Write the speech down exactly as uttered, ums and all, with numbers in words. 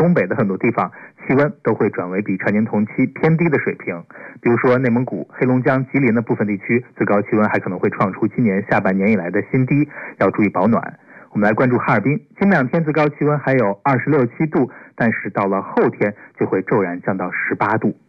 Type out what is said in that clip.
东北的很多地方气温都会转为比全年同期偏低的水平，比如说内蒙古、黑龙江、吉林的部分地区，最高气温还可能会创出今年下半年以来的新低，要注意保暖。我们来关注哈尔滨，今两天最高气温还有二十六七度，但是到了后天就会骤然降到十八度。